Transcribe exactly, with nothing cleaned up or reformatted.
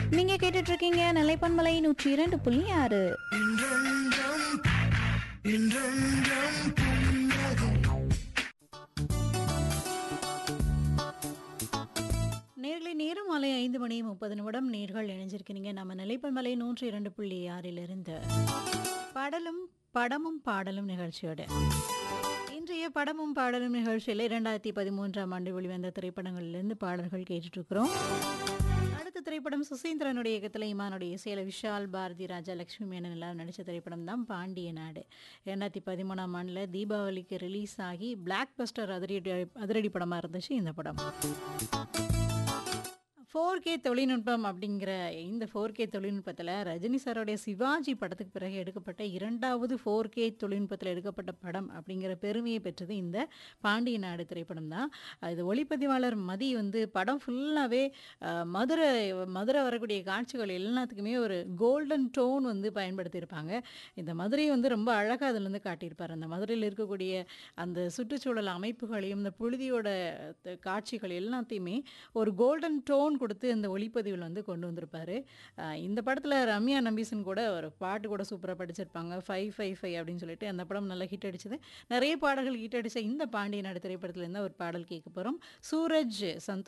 நீங்க கேட்டுட்டு இருக்கீங்க நிலைப்பன்மலை நூற்றி இரண்டு புள்ளி ஆறு. நேர்களை நேரம் மாலை ஐந்து மணி முப்பது நிமிடம் நேர்கள் இணைஞ்சிருக்கிறீங்க நம்ம நிலைப்பன்மலை நூற்றி இரண்டு புள்ளி ஆறிலிருந்து பாடலும் படமும் பாடலும் நிகழ்ச்சியோட இன்றைய படமும் பாடலும் நிகழ்ச்சியில் இரண்டாயிரத்தி பதிமூன்றாம் ஆண்டு வெளிவந்த திரைப்படங்களிலிருந்து பாடல்கள் கேட்டுட்டு இருக்கிறோம். அடுத்த திரைப்படம் சுசீந்திரனுடைய இயக்கத்தில் இமானுடைய இசையில விஷால், பாரதி ராஜா, லட்சுமி மேனன் எல்லாம் நடித்த திரைப்படம் தான் பாண்டிய நாடு. இரண்டாயிரத்தி பதிமூணாம் ஆண்டில் தீபாவளிக்கு ரிலீஸ் ஆகி பிளாக் பஸ்டர் அதிரடி அதிரடி படமாக இருந்துச்சு இந்த படம். ஃபோர் கே தொழில்நுட்பம் அப்படிங்கிற இந்த ஃபோர் கே தொழில்நுட்பத்தில் ரஜினி சாரோடைய சிவாஜி படத்துக்கு பிறகு எடுக்கப்பட்ட இரண்டாவது ஃபோர் கே தொழில்நுட்பத்தில் எடுக்கப்பட்ட படம் அப்படிங்கிற பெருமையை பெற்றது இந்த பாண்டிய நாடு திரைப்படம் தான். இது ஒளிப்பதிவாளர் மதி வந்து படம் ஃபுல்லாகவே மதுரை மதுரை வரக்கூடிய காட்சிகள் எல்லாத்துக்குமே ஒரு கோல்டன் டோன் வந்து பயன்படுத்தியிருப்பாங்க. இந்த மதுரையை வந்து ரொம்ப அழகாக அதில் வந்து காட்டியிருப்பார். அந்த மதுரையில் இருக்கக்கூடிய அந்த சுற்றுச்சூழல் அமைப்புகளையும் இந்த புழுதியோட காட்சிகள் எல்லாத்தையுமே ஒரு கோல்டன் டோன் கொடுத்து அந்த ஒளிப்பதிவில் வந்து கொண்டு வந்திருப்பாரு. இந்த படத்தில் ரம்யா நம்பீசன் கூட ஒரு பாட்டு கூட சூப்பராக படிச்சிருப்பாங்க, ஃபைவ் ஃபைவ் ஃபைவ் அப்படின்னு சொல்லிட்டு. அந்த படம் நல்லா ஹிட் அடிச்சது. நிறைய பாடல்கள் ஹிட் அடித்த இந்த பாண்டிய நாடு திரைப்படத்தில் இருந்தால் ஒரு பாடல் கேட்க போகிறோம். சூரஜ் சந்தோஷ்